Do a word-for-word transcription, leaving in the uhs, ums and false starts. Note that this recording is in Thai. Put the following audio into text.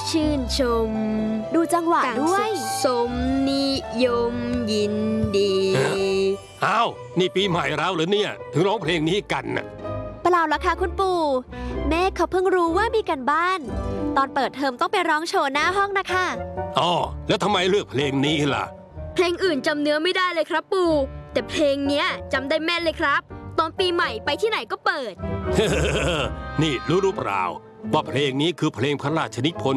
ชื่นชมดูจังหวะต่างด้วยสุขสมนิยมยินดีอ้าวนี่ปีใหม่แล้วเหรอเนี่ยถึงร้องเพลงนี้กันน่ะเปล่าละค่ะคุณปู่แม่เขาเพิ่งรู้ว่ามีกันบ้าน ตอนเปิดเทอมต้องไปร้องโชว์หน้าห้องนะคะอ๋อแล้วทำไมเลือกเพลงนี้ล่ะเพลงอื่นจำเนื้อไม่ได้เลยครับปู่แต่เพลงเนี้ยจำได้แม่นเลยครับ ตอนปีใหม่ไปที่ไหนก็เปิดนี่รู้หรือเปล่าว่าเพลงนี้คือเพลงพระราชนิพนธ์